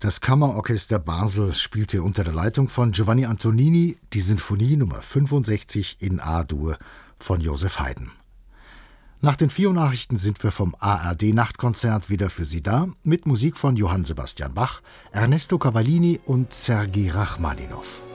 Das Kammerorchester Basel spielte unter der Leitung von Giovanni Antonini die Sinfonie Nummer 65 in A-Dur von Joseph Haydn. Nach den 4 Nachrichten sind wir vom ARD-Nachtkonzert wieder für Sie da, mit Musik von Johann Sebastian Bach, Ernesto Cavallini und Sergei Rachmaninow.